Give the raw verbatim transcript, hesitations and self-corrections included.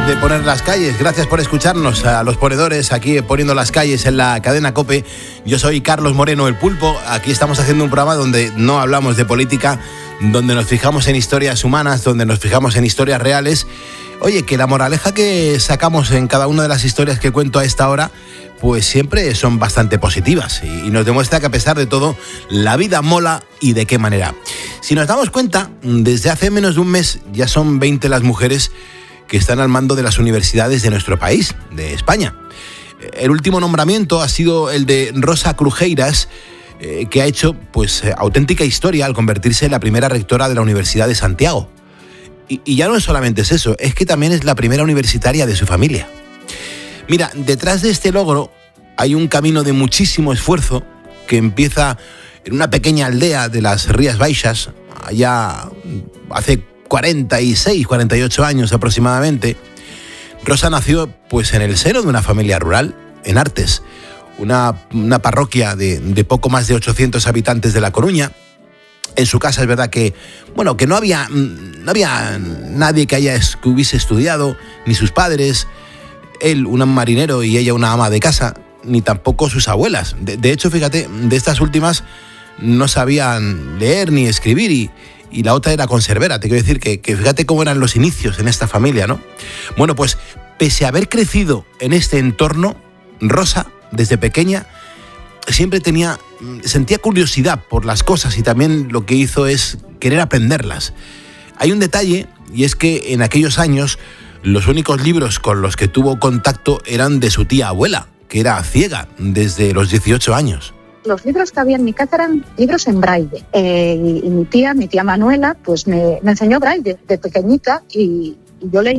de poner las calles. Gracias por escucharnos, a los ponedores aquí poniendo las calles en la cadena COPE. Yo soy Carlos Moreno, el Pulpo. Aquí estamos haciendo un programa donde no hablamos de política, donde nos fijamos en historias humanas, donde nos fijamos en historias reales. Oye, que la moraleja que sacamos en cada una de las historias que cuento a esta hora, pues siempre son bastante positivas y nos demuestra que a pesar de todo, la vida mola y de qué manera. Si nos damos cuenta, desde hace menos de un mes ya son veinte las mujeres que están al mando de las universidades de nuestro país, de España. El último nombramiento ha sido el de Rosa Crujeiras, eh, que ha hecho pues auténtica historia al convertirse en la primera rectora de la Universidad de Santiago. Y, y ya no es solamente es eso, es que también es la primera universitaria de su familia. Mira, detrás de este logro hay un camino de muchísimo esfuerzo que empieza en una pequeña aldea de las Rías Baixas, allá hace cuarenta y seis, cuarenta y ocho años aproximadamente. Rosa nació pues en el seno de una familia rural, en Artes, una, una parroquia de, de poco más de ochocientos habitantes de La Coruña. En su casa es verdad que, bueno, que no había, no había nadie que, haya, que hubiese estudiado, ni sus padres, él un marinero y ella una ama de casa, ni tampoco sus abuelas. De, de hecho, fíjate, de estas últimas no sabían leer ni escribir y, y la otra era conservera. Te quiero decir que, que fíjate cómo eran los inicios en esta familia, ¿no? Bueno, pues pese a haber crecido en este entorno, Rosa, desde pequeña, siempre tenía, sentía curiosidad por las cosas y también lo que hizo es querer aprenderlas. Hay un detalle y es que en aquellos años los únicos libros con los que tuvo contacto eran de su tía abuela, que era ciega desde los dieciocho años. Los libros que había en mi casa eran libros en braille. Eh, y, y mi tía, mi tía Manuela, pues me, me enseñó braille de pequeñita y, y yo leí